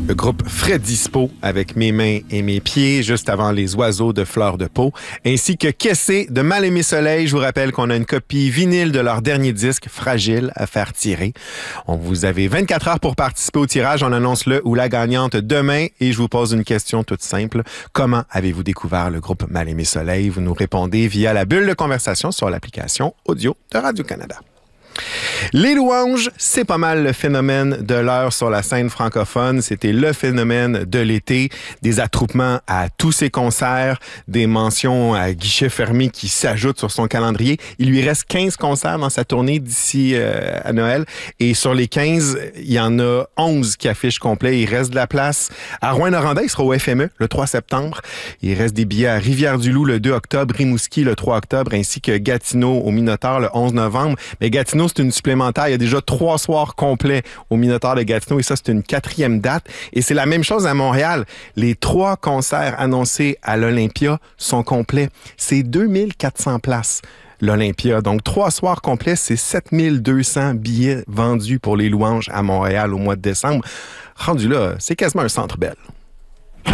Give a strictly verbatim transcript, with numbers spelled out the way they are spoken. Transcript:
Le groupe Fred Dispo avec Mes mains et mes pieds, juste avant Les oiseaux de fleurs de peau, ainsi que Kessé de Mal aimé soleil. Je vous rappelle qu'on a une copie vinyle de leur dernier disque, Fragile, à faire tirer. On vous avez vingt-quatre heures pour participer au tirage. On annonce le ou la gagnante demain et je vous pose une question toute simple. Comment avez-vous découvert le groupe Mal aimé soleil? Vous nous répondez via la bulle de conversation sur l'application audio de Radio-Canada. Les louanges, c'est pas mal le phénomène de l'heure sur la scène francophone. C'était le phénomène de l'été. Des attroupements à tous ses concerts, des mentions à guichet fermé qui s'ajoutent sur son calendrier. Il lui reste quinze concerts dans sa tournée d'ici euh, à Noël. Et sur les quinze, il y en a onze qui affichent complet. Il reste de la place à Rouyn-Noranda. Il sera au F M E le trois septembre. Il reste des billets à Rivière-du-Loup le deux octobre, Rimouski le trois octobre, ainsi que Gatineau au Minotaur le onze novembre. Mais Gatineau, c'est une supplémentaire. Il y a déjà trois soirs complets au Minotaur de Gatineau et ça, c'est une quatrième date. Et c'est la même chose à Montréal. Les trois concerts annoncés à l'Olympia sont complets. C'est deux mille quatre cents places, l'Olympia. Donc, trois soirs complets, c'est sept mille deux cents billets vendus pour les louanges à Montréal au mois de décembre. Rendu là, c'est quasiment un centre belle.